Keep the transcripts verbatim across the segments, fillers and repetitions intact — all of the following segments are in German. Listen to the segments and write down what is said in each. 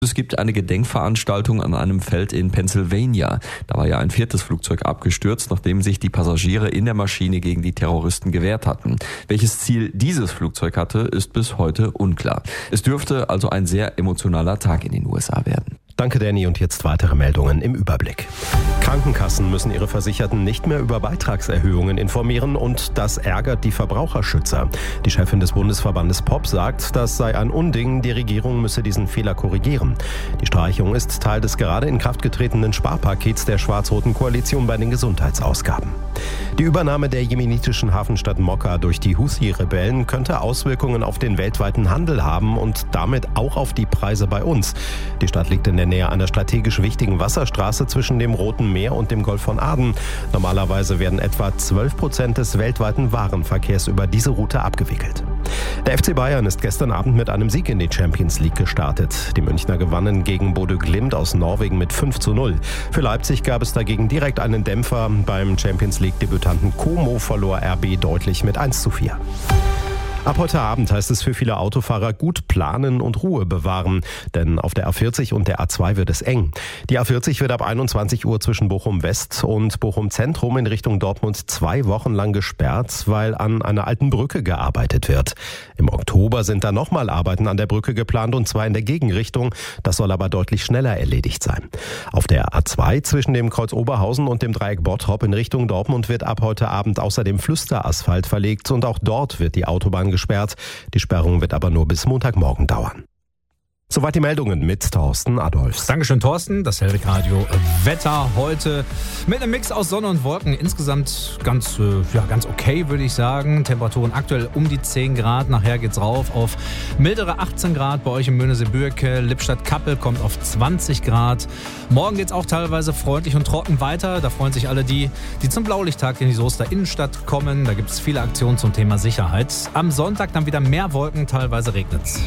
Es gibt eine Gedenkveranstaltung an einem Feld in Pennsylvania. Da war ja ein viertes Flugzeug abgestürzt, nachdem sich die Passagiere in der Maschine gegen die Terroristen gewehrt hatten. Welches Ziel dieses Flugzeug hatte, ist bis heute unklar. Es dürfte also ein sehr emotionaler Tag in den U S A werden. Danke, Danny. Und jetzt weitere Meldungen im Überblick. Krankenkassen müssen ihre Versicherten nicht mehr über Beitragserhöhungen informieren und das ärgert die Verbraucherschützer. Die Chefin des Bundesverbandes P O P sagt, das sei ein Unding, die Regierung müsse diesen Fehler korrigieren. Die Streichung ist Teil des gerade in Kraft getretenen Sparpakets der schwarz-roten Koalition bei den Gesundheitsausgaben. Die Übernahme der jemenitischen Hafenstadt Mokka durch die Houthi-Rebellen könnte Auswirkungen auf den weltweiten Handel haben und damit auch auf die Preise bei uns. Die Stadt liegt in der Nähe einer strategisch wichtigen Wasserstraße zwischen dem Roten Meer und dem Golf von Aden. Normalerweise werden etwa zwölf Prozent des weltweiten Warenverkehrs über diese Route abgewickelt. Der F C Bayern ist gestern Abend mit einem Sieg in die Champions League gestartet. Die Münchner gewannen gegen Bodø Glimt aus Norwegen mit fünf zu null. Für Leipzig gab es dagegen direkt einen Dämpfer. Beim Champions League-Debütanten Como verlor R B deutlich mit eins zu vier. Ab heute Abend heißt es für viele Autofahrer gut planen und Ruhe bewahren, denn auf der A vierzig und der A zwei wird es eng. Die A vierzig wird ab einundzwanzig Uhr zwischen Bochum West und Bochum Zentrum in Richtung Dortmund zwei Wochen lang gesperrt, weil an einer alten Brücke gearbeitet wird. Im Oktober sind dann nochmal Arbeiten an der Brücke geplant und zwar in der Gegenrichtung. Das soll aber deutlich schneller erledigt sein. Auf der A zwei zwischen dem Kreuz Oberhausen und dem Dreieck Bottrop in Richtung Dortmund wird ab heute Abend außerdem Flüsterasphalt verlegt und auch dort wird die Autobahn gesperrt. Die Sperrung wird aber nur bis Montagmorgen dauern. Soweit die Meldungen mit Thorsten Adolfs. Dankeschön, Thorsten. Das Hellweg-Radio Wetter heute mit einem Mix aus Sonne und Wolken. Insgesamt ganz, ja, ganz okay, würde ich sagen. Temperaturen aktuell um die zehn Grad. Nachher geht's rauf auf mildere achtzehn Grad. Bei euch in Möhnesee-Bürke. Lippstadt-Kappel kommt auf zwanzig Grad. Morgen geht's auch teilweise freundlich und trocken weiter. Da freuen sich alle die, die zum Blaulichttag in die Soester Innenstadt kommen. Da gibt's viele Aktionen zum Thema Sicherheit. Am Sonntag dann wieder mehr Wolken. Teilweise regnet's.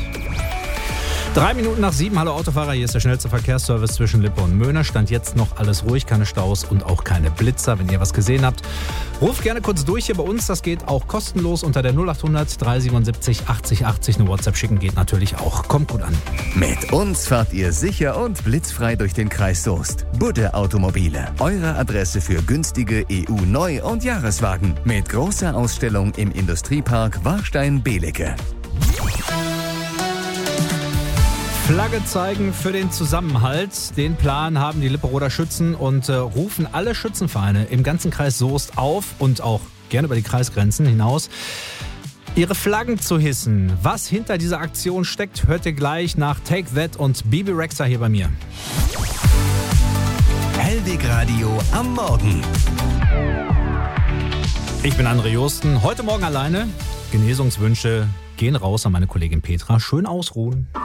Drei Minuten nach sieben, hallo Autofahrer, hier ist der schnellste Verkehrsservice zwischen Lippe und Möhne. Stand jetzt noch alles ruhig, keine Staus und auch keine Blitzer. Wenn ihr was gesehen habt, ruft gerne kurz durch hier bei uns. Das geht auch kostenlos unter der null acht hundert drei siebenundsiebzig achtzig achtzig. Eine WhatsApp schicken geht natürlich auch. Kommt gut an. Mit uns fahrt ihr sicher und blitzfrei durch den Kreis Soest. Budde Automobile, eure Adresse für günstige E U-Neu- und Jahreswagen. Mit großer Ausstellung im Industriepark Warstein-Belecke. Flagge zeigen für den Zusammenhalt. Den Plan haben die Lipperoder Schützen und äh, rufen alle Schützenvereine im ganzen Kreis Soest auf und auch gerne über die Kreisgrenzen hinaus, ihre Flaggen zu hissen. Was hinter dieser Aktion steckt, hört ihr gleich nach Take That und Bibi Rexha hier bei mir. Hellweg-Radio am Morgen. Ich bin André Josten, heute Morgen alleine. Genesungswünsche gehen raus an meine Kollegin Petra. Schön ausruhen.